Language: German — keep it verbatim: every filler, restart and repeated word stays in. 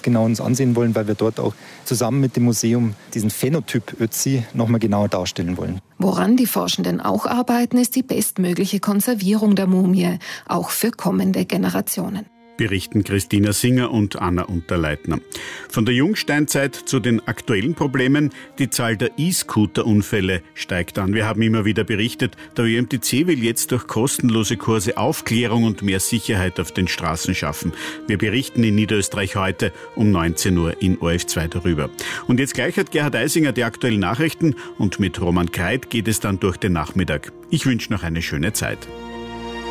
genau uns ansehen wollen, weil wir dort auch zusammen mit dem Museum diesen Phänotyp Ötzi nochmal genauer darstellen wollen. Woran die Forschenden auch arbeiten, ist die bestmögliche Konservierung der Mumie, auch für kommende Generationen. Berichten Christina Singer und Anna Unterleitner. Von der Jungsteinzeit zu den aktuellen Problemen. Die Zahl der E-Scooter-Unfälle steigt an. Wir haben immer wieder berichtet, der Ö M T C will jetzt durch kostenlose Kurse Aufklärung und mehr Sicherheit auf den Straßen schaffen. Wir berichten in Niederösterreich heute um neunzehn Uhr in O R F zwei darüber. Und jetzt gleich hat Gerhard Eisinger die aktuellen Nachrichten und mit Roman Kreit geht es dann durch den Nachmittag. Ich wünsche noch eine schöne Zeit.